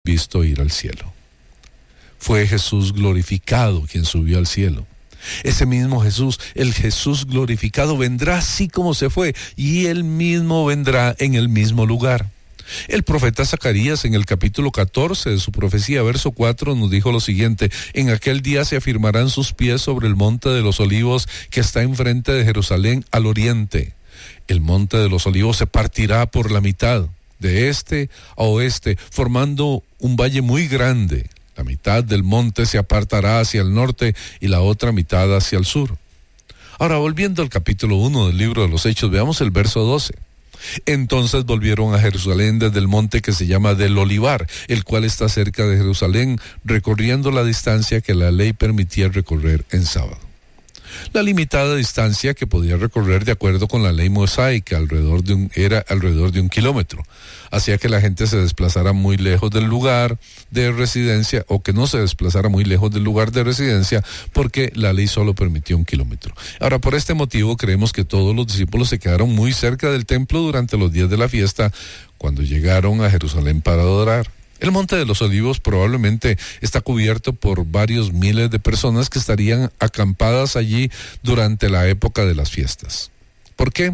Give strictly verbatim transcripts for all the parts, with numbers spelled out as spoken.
visto ir al cielo. Fue Jesús glorificado quien subió al cielo. Ese mismo Jesús, el Jesús glorificado, vendrá así como se fue, y él mismo vendrá en el mismo lugar. El profeta Zacarías, en el capítulo catorce de su profecía, verso cuatro, nos dijo lo siguiente: en aquel día se afirmarán sus pies sobre el monte de los olivos que está enfrente de Jerusalén al oriente. El monte de los olivos se partirá por la mitad, de este a oeste, formando un valle muy grande. La mitad del monte se apartará hacia el norte y la otra mitad hacia el sur. Ahora, volviendo al capítulo uno del libro de los Hechos, veamos el verso doce. Entonces volvieron a Jerusalén desde el monte que se llama del Olivar, el cual está cerca de Jerusalén, recorriendo la distancia que la ley permitía recorrer en sábado. La limitada distancia que podía recorrer de acuerdo con la ley mosaica alrededor de un, era alrededor de un kilómetro. Hacía que la gente se desplazara muy lejos del lugar de residencia, o que no se desplazara muy lejos del lugar de residencia, porque la ley solo permitía un kilómetro. Ahora, por este motivo creemos que todos los discípulos se quedaron muy cerca del templo durante los días de la fiesta, cuando llegaron a Jerusalén para adorar. El Monte de los Olivos probablemente está cubierto por varios miles de personas que estarían acampadas allí durante la época de las fiestas. ¿Por qué?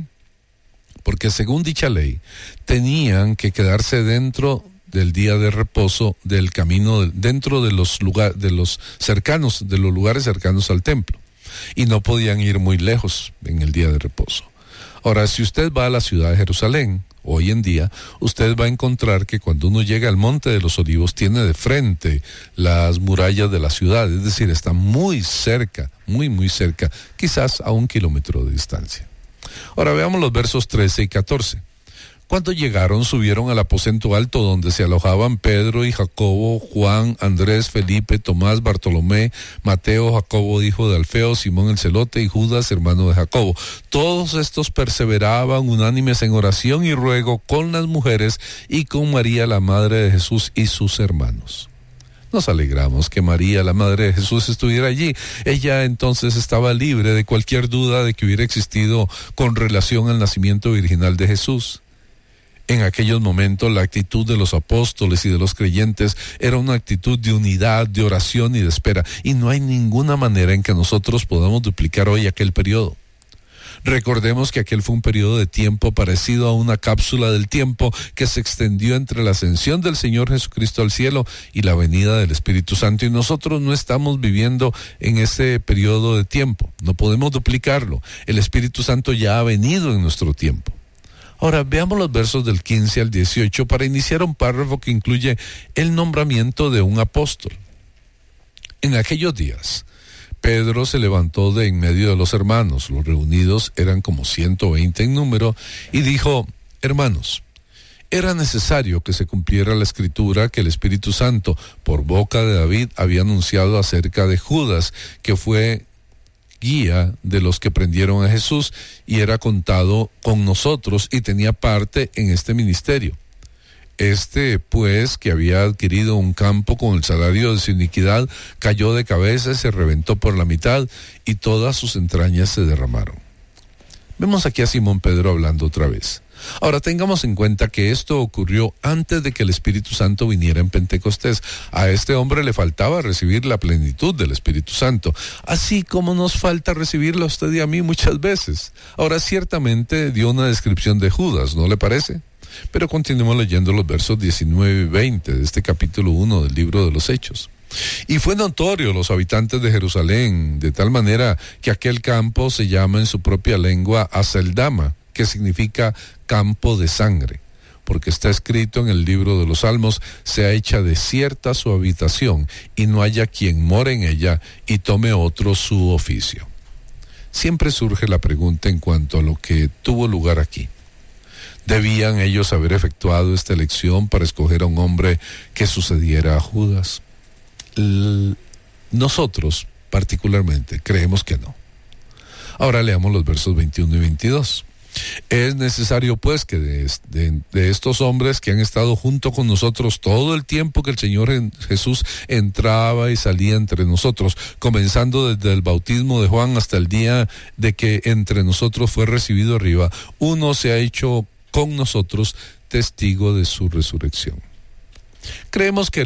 Porque según dicha ley, tenían que quedarse dentro del día de reposo del camino, dentro de los lugares, de los cercanos, de los lugares cercanos al templo, y no podían ir muy lejos en el día de reposo. Ahora, si usted va a la ciudad de Jerusalén, hoy en día, usted va a encontrar que cuando uno llega al Monte de los Olivos, tiene de frente las murallas de la ciudad, es decir, está muy cerca, muy, muy cerca, quizás a un kilómetro de distancia. Ahora veamos los versos trece y catorce. Cuando llegaron, subieron al aposento alto donde se alojaban Pedro y Jacobo, Juan, Andrés, Felipe, Tomás, Bartolomé, Mateo, Jacobo hijo de Alfeo, Simón el celote y Judas, hermano de Jacobo. Todos estos perseveraban unánimes en oración y ruego con las mujeres y con María, la madre de Jesús, y sus hermanos. Nos alegramos que María, la madre de Jesús, estuviera allí. Ella entonces estaba libre de cualquier duda de que hubiera existido con relación al nacimiento virginal de Jesús. En aquellos momentos la actitud de los apóstoles y de los creyentes era una actitud de unidad, de oración y de espera, y no hay ninguna manera en que nosotros podamos duplicar hoy aquel periodo. Recordemos que aquel fue un periodo de tiempo parecido a una cápsula del tiempo que se extendió entre la ascensión del Señor Jesucristo al cielo y la venida del Espíritu Santo, y nosotros no estamos viviendo en ese periodo de tiempo, no podemos duplicarlo. El Espíritu Santo ya ha venido en nuestro tiempo. Ahora veamos los versos del quince al dieciocho para iniciar un párrafo que incluye el nombramiento de un apóstol. En aquellos días, Pedro se levantó de en medio de los hermanos, los reunidos eran como ciento veinte en número, y dijo: hermanos, era necesario que se cumpliera la escritura que el Espíritu Santo, por boca de David, había anunciado acerca de Judas, que fue guía de los que prendieron a Jesús y era contado con nosotros y tenía parte en este ministerio. Este, pues, que había adquirido un campo con el salario de su iniquidad, cayó de cabeza y se reventó por la mitad, y todas sus entrañas se derramaron. Vemos aquí a Simón Pedro hablando otra vez. Ahora tengamos en cuenta que esto ocurrió antes de que el Espíritu Santo viniera en Pentecostés. A este hombre le faltaba recibir la plenitud del Espíritu Santo, así como nos falta recibirla a usted y a mí muchas veces. Ahora ciertamente dio una descripción de Judas, ¿no le parece? Pero continuemos leyendo los versos diecinueve y veinte de este capítulo uno del libro de los Hechos. Y fue notorio los habitantes de Jerusalén, de tal manera que aquel campo se llama en su propia lengua Aceldama, que significa campo de sangre, porque está escrito en el libro de los Salmos: sea hecha desierta su habitación, y no haya quien more en ella, y tome otro su oficio. Siempre surge la pregunta en cuanto a lo que tuvo lugar aquí. ¿Debían ellos haber efectuado esta elección para escoger a un hombre que sucediera a Judas? L- nosotros, particularmente, creemos que no. Ahora leamos los versos veintiuno y veintidós. Es necesario pues que de, de, de estos hombres que han estado junto con nosotros todo el tiempo que el Señor en Jesús entraba y salía entre nosotros, comenzando desde el bautismo de Juan hasta el día de que entre nosotros fue recibido arriba, uno se ha hecho con nosotros testigo de su resurrección. Creemos que